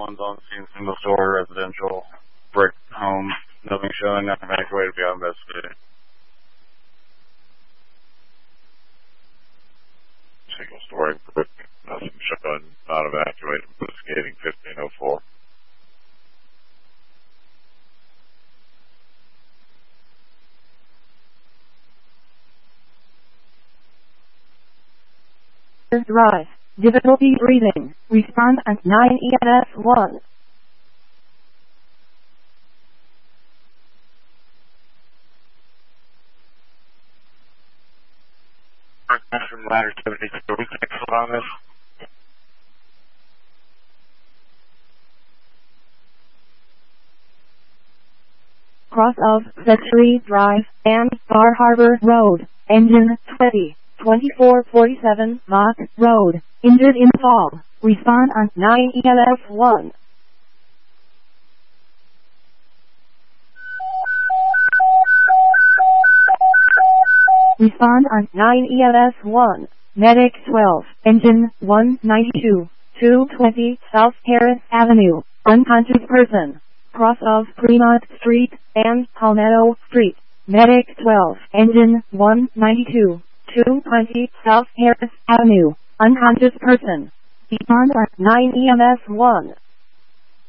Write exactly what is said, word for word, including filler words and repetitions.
One's on scene, single story, residential, brick home, nothing showing, nothing evacuated beyond investigated. Single story, brick, nothing showing, not evacuated, investigating fifteen oh four. Drive. Difficulty breathing. Respond at nine E M S one. From ladder seventy-two, we can excel on this. Cross of Century Drive and Bar Harbor Road. Engine twenty. twenty-four forty-seven Mott Road. Injured in fall. Respond on nine E M S one. Respond on nine E M S one. Medic twelve. Engine one ninety-two. two twenty South Harris Avenue. Unconscious person. Cross of Fremont Street and Palmetto Street. Medic twelve. Engine one ninety-two. two twenty South Harris Avenue. Unconscious person. Respond at nine E M S one.